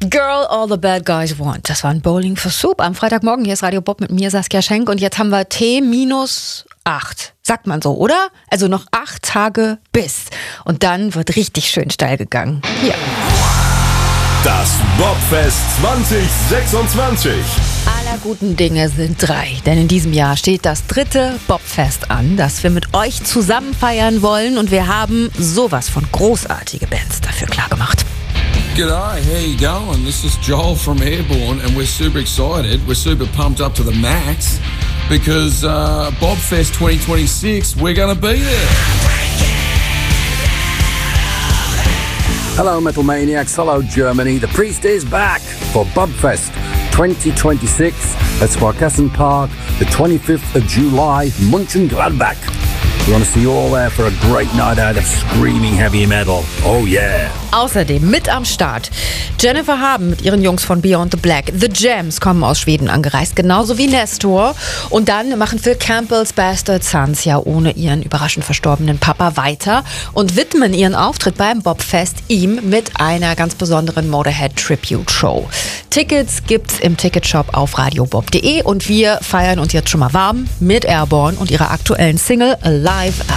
Girl, All the Bad Guys Want. Das war ein Bowling for Soup am Freitagmorgen. Hier ist Radio Bob mit mir, Saskia Schenk. Und jetzt haben wir T-8. Sagt man so, oder? Also noch 8 Tage bis. Und dann wird richtig schön steil gegangen. Hier. Das Bobfest 2026. Aller guten Dinge sind 3. Denn in diesem Jahr steht das 3. Bobfest an, das wir mit euch zusammen feiern wollen. Und wir haben sowas von großartige Bands dafür klargemacht. G'day, how you going? This is Joel from Airborne and we're super excited. We're super pumped up to the max because Bobfest 2026, we're going to be there. Hello Metal Maniacs, hello Germany. The Priest is back for Bobfest 2026 at Sparkassen Park, the 25th of July, Mönchengladbach. We want to see you all there for a great night out of screaming heavy metal. Oh yeah! Außerdem mit am Start Jennifer Haben mit ihren Jungs von Beyond the Black. The Jams kommen aus Schweden angereist, genauso wie Nestor. Und dann machen Phil Campbells Bastard Sons ja ohne ihren überraschend verstorbenen Papa weiter und widmen ihren Auftritt beim Bobfest ihm mit einer ganz besonderen Motorhead Tribute Show. Tickets gibt's im Ticketshop auf radiobob.de und wir feiern uns jetzt schon mal warm mit Airborne und ihrer aktuellen Single Alive.